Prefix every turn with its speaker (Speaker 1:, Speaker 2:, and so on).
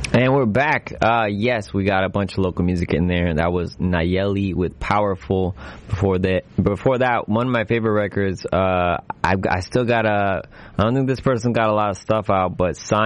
Speaker 1: And we're back. Yes, we got a bunch of local music in there. That was Nayeli with Powerful. Before that, one of my favorite records, I still got I don't think this person got a lot of stuff out, but